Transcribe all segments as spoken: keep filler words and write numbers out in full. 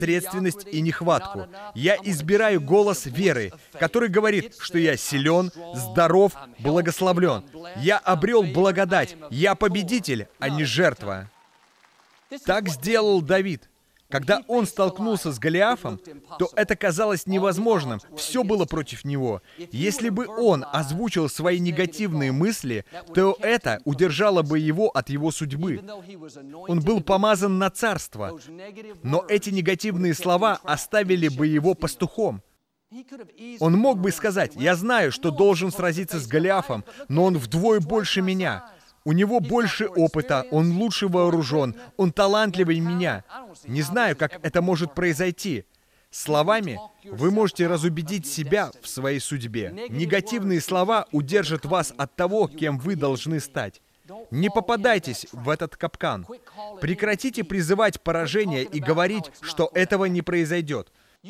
посредственность и нехватку. Я избираю голос веры, который говорит, что я силен, здоров, благословлен. Я обрел благодать. Я победитель, а не жертва. Так сделал Давид. Когда он столкнулся с Голиафом, то это казалось невозможным. Все было против него. Если бы он озвучил свои негативные мысли, то это удержало бы его от его судьбы. Он был помазан на царство, но эти негативные слова оставили бы его пастухом. Он мог бы сказать: «Я знаю, что должен сразиться с Голиафом, но он вдвое больше меня. У него больше опыта, он лучше вооружен, он талантливее меня. Не знаю, как это может произойти». Словами вы можете разубедить себя в своей судьбе. Негативные слова удержат вас от того, кем вы должны стать. Не попадайтесь в этот капкан. Прекратите призывать поражение и говорить, что этого не произойдет.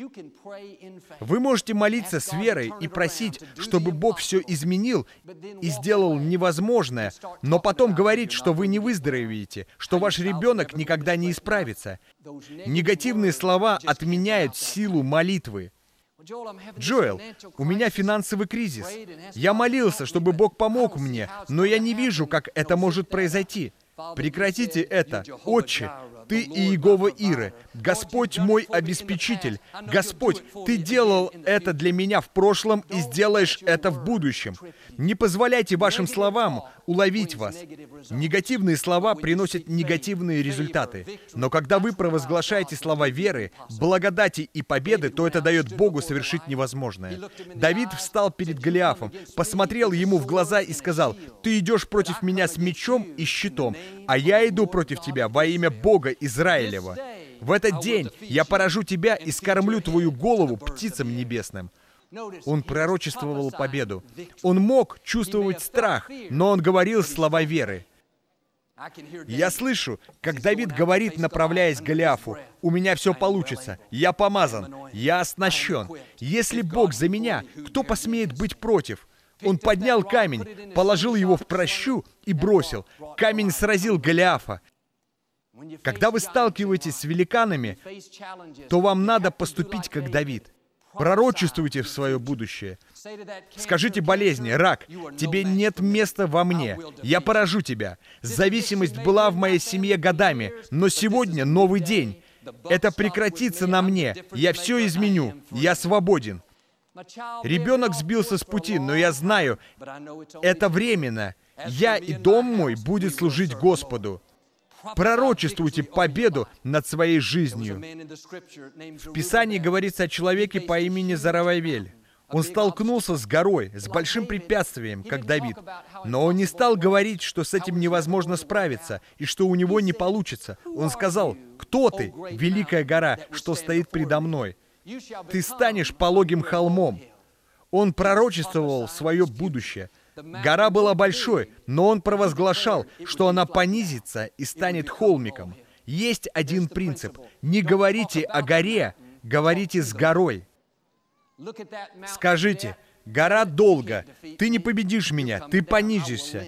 Вы можете молиться с верой и просить, чтобы Бог все изменил и сделал невозможное, но потом говорить, что вы не выздоровеете, что ваш ребенок никогда не исправится. Негативные слова отменяют силу молитвы. Джоэл, у меня финансовый кризис. Я молился, чтобы Бог помог мне, но я не вижу, как это может произойти. Прекратите это. Отче, Ты и Иегова Иры, Господь мой обеспечитель. Господь, Ты делал это для меня в прошлом и сделаешь это в будущем. Не позволяйте вашим словам уловить вас. Негативные слова приносят негативные результаты. Но когда вы провозглашаете слова веры, благодати и победы, то это дает Богу совершить невозможное. Давид встал перед Голиафом, посмотрел ему в глаза и сказал: «Ты идешь против меня с мечом и щитом, а я иду против тебя во имя Бога Израилева. В этот день я поражу тебя и скормлю твою голову птицам небесным». Он пророчествовал победу. Он мог чувствовать страх, но он говорил слова веры. Я слышу, как Давид говорит, направляясь к Голиафу: «У меня все получится, я помазан, я оснащен. Если Бог за меня, кто посмеет быть против?» Он поднял камень, положил его в пращу и бросил. Камень сразил Голиафа. Когда вы сталкиваетесь с великанами, то вам надо поступить как Давид. Пророчествуйте в свое будущее. Скажите болезни: «Рак, тебе нет места во мне. Я поражу тебя. Зависимость была в моей семье годами, но сегодня новый день. Это прекратится на мне. Я все изменю. Я свободен». Ребенок сбился с пути, но я знаю, это временно. Я и дом мой будет служить Господу. Пророчествуйте победу над своей жизнью. В Писании говорится о человеке по имени Зарававель. Он столкнулся с горой, с большим препятствием, как Давид. Но он не стал говорить, что с этим невозможно справиться и что у него не получится. Он сказал: «Кто ты, великая гора, что стоит предо мной? Ты станешь пологим холмом». Он пророчествовал свое будущее. Гора была большой, но он провозглашал, что она понизится и станет холмиком. Есть один принцип: не говорите о горе, говорите с горой. Скажите: «Гора долго, ты не победишь меня, ты понизишься.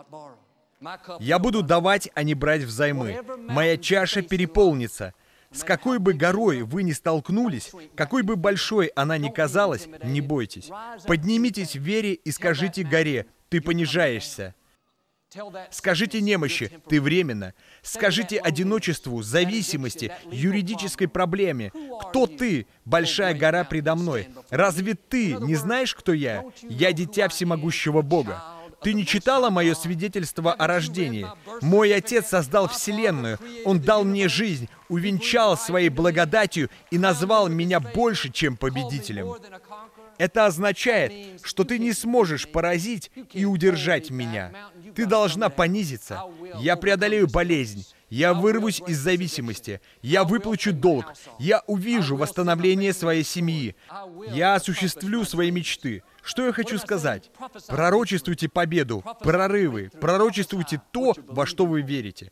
Я буду давать, а не брать взаймы. Моя чаша переполнится». С какой бы горой вы ни столкнулись, какой бы большой она ни казалась, не бойтесь. Поднимитесь в вере и скажите горе: «Ты понижаешься». Скажите немощи: «Ты временно». Скажите одиночеству, зависимости, юридической проблеме: «Кто ты, большая гора предо мной? Разве ты не знаешь, кто я? Я дитя всемогущего Бога». Ты не читала мое свидетельство о рождении? Мой Отец создал Вселенную. Он дал мне жизнь, увенчал своей благодатью и назвал меня больше, чем победителем. Это означает, что ты не сможешь поразить и удержать меня. Ты должна понизиться. Я преодолею болезнь. Я вырвусь из зависимости. Я выплачу долг. Я увижу восстановление своей семьи. Я осуществлю свои мечты. Что я хочу сказать? Пророчествуйте победу, прорывы, пророчествуйте то, во что вы верите.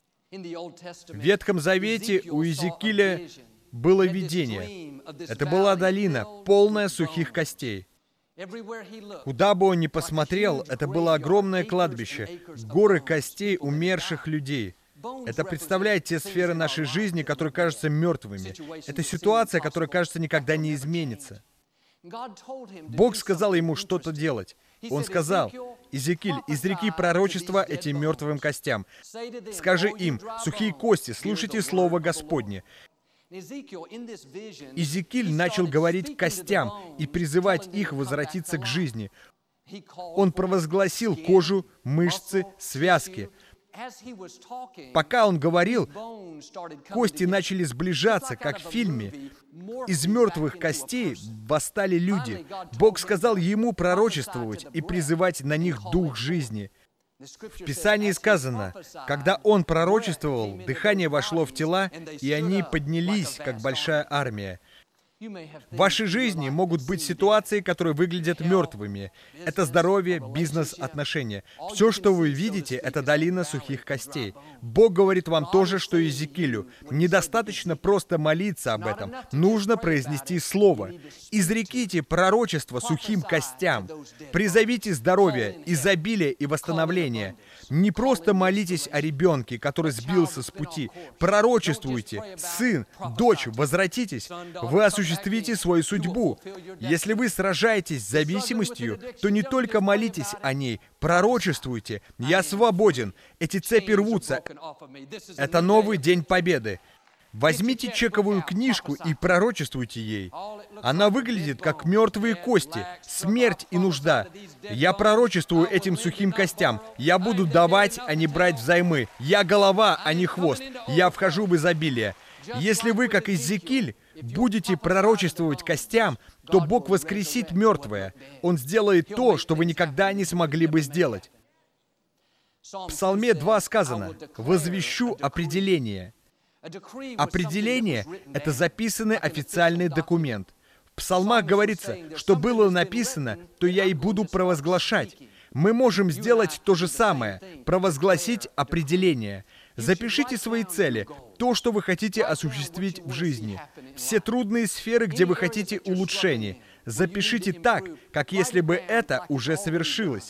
В Ветхом Завете у Иезекииля было видение. Это была долина, полная сухих костей. Куда бы он ни посмотрел, это было огромное кладбище, горы костей умерших людей. Это представляет те сферы нашей жизни, которые кажутся мертвыми. Это ситуация, которая, кажется, никогда не изменится. Бог сказал ему что-то делать. Он сказал: «Иезекииль, изреки пророчество этим мертвым костям. Скажи им: сухие кости, слушайте слово Господне». Иезекииль начал говорить костям и призывать их возвратиться к жизни. Он провозгласил кожу, мышцы, связки. Пока он говорил, кости начали сближаться, как в фильме. Из мертвых костей восстали люди. Бог сказал ему пророчествовать и призывать на них дух жизни. В Писании сказано: когда он пророчествовал, дыхание вошло в тела, и они поднялись, как большая армия. В вашей жизни могут быть ситуации, которые выглядят мертвыми. Это здоровье, бизнес, отношения. Все, что вы видите, это долина сухих костей. Бог говорит вам то же, что и Иезекиилю. Недостаточно просто молиться об этом. Нужно произнести слово. Изреките пророчество сухим костям. Призовите здоровье, изобилие и восстановление. Не просто молитесь о ребенке, который сбился с пути. Пророчествуйте: сын, дочь, возвратитесь. Вы осуществите свою судьбу. Если вы сражаетесь с зависимостью, то не только молитесь о ней, пророчествуйте: «Я свободен, эти цепи рвутся». Это новый день победы. Возьмите чековую книжку и пророчествуйте ей. Она выглядит как мертвые кости, смерть и нужда. Я пророчествую этим сухим костям. Я буду давать, а не брать взаймы. Я голова, а не хвост. Я вхожу в изобилие. Если вы, как Иезекииль, будете пророчествовать костям, то Бог воскресит мертвое. Он сделает то, что вы никогда не смогли бы сделать. В Псалме два сказано: «Возвещу определение». Определение — это записанный официальный документ. В Псалмах говорится: «Что было написано, то я и буду провозглашать». Мы можем сделать то же самое — провозгласить определение. Запишите свои цели, то, что вы хотите осуществить в жизни, все трудные сферы, где вы хотите улучшений. Запишите так, как если бы это уже совершилось.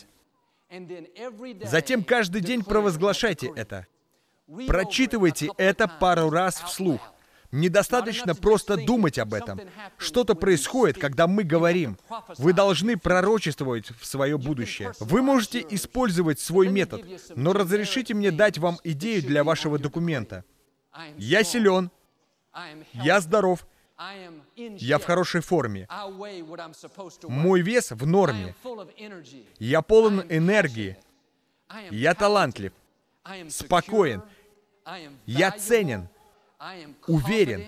Затем каждый день провозглашайте это. Прочитывайте это пару раз вслух. Недостаточно просто думать об этом. Что-то происходит, когда мы говорим. Вы должны пророчествовать в свое будущее. Вы можете использовать свой метод, но разрешите мне дать вам идею для вашего документа. Я силен. Я здоров. Я в хорошей форме. Мой вес в норме. Я полон энергии. Я талантлив. Спокоен. Я ценен. Уверен.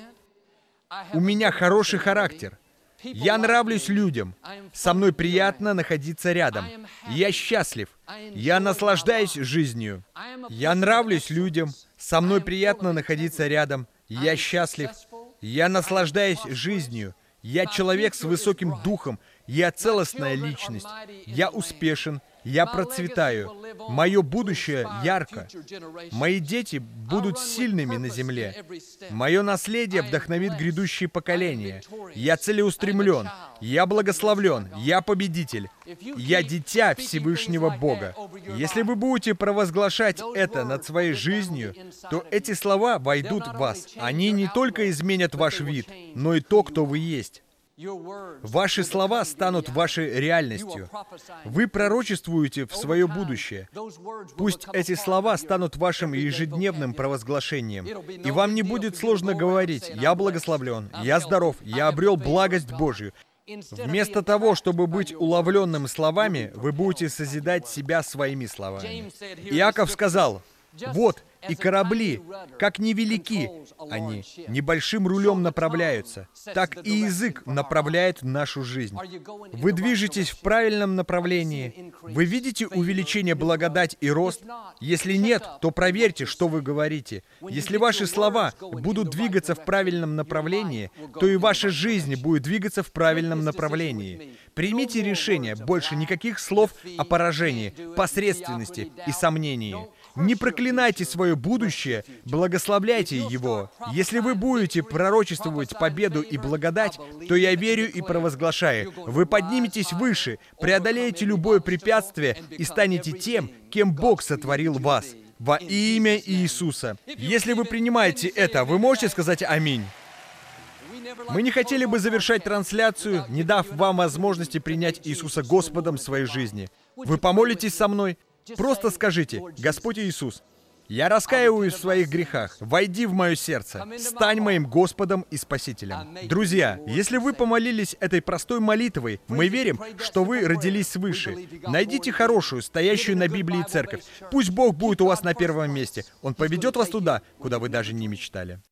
У меня хороший характер. Я нравлюсь людям. Со мной приятно находиться рядом. Я счастлив. Я наслаждаюсь жизнью. Я нравлюсь людям. Со мной приятно находиться рядом. Я счастлив. Я наслаждаюсь жизнью. Я человек с высоким духом. Я целостная личность. Я успешен. Я процветаю. Мое будущее ярко. Мои дети будут сильными на земле. Мое наследие вдохновит грядущие поколения. Я целеустремлен. Я благословлен. Я победитель. Я дитя Всевышнего Бога. Если вы будете провозглашать это над своей жизнью, то эти слова войдут в вас. Они не только изменят ваш вид, но и то, кто вы есть. Ваши слова станут вашей реальностью. Вы пророчествуете в свое будущее. Пусть эти слова станут вашим ежедневным провозглашением. И вам не будет сложно говорить: «Я благословлен, я здоров, я обрел благость Божью». Вместо того, чтобы быть уловленным словами, вы будете созидать себя своими словами. Иаков сказал: «Вот, и корабли, как невелики они, небольшим рулем направляются, так и язык направляет нашу жизнь». Вы движетесь в правильном направлении. Вы видите увеличение благодать и рост? Если нет, то проверьте, что вы говорите. Если ваши слова будут двигаться в правильном направлении, то и ваша жизнь будет двигаться в правильном направлении. Примите решение: больше никаких слов о поражении, посредственности и сомнении. Не проклинайте свое будущее, благословляйте его. Если вы будете пророчествовать победу и благодать, то я верю и провозглашаю: вы подниметесь выше, преодолеете любое препятствие и станете тем, кем Бог сотворил вас. во имя Иисуса. Если вы принимаете это, вы можете сказать «Аминь». Мы не хотели бы завершать трансляцию, не дав вам возможности принять Иисуса Господом в своей жизни. Вы помолитесь со мной? Просто скажите: «Господь Иисус, я раскаиваюсь в своих грехах. Войди в мое сердце. Стань моим Господом и Спасителем». Друзья, если вы помолились этой простой молитвой, мы верим, что вы родились свыше. Найдите хорошую, стоящую на Библии церковь. Пусть Бог будет у вас на первом месте. Он поведет вас туда, куда вы даже не мечтали.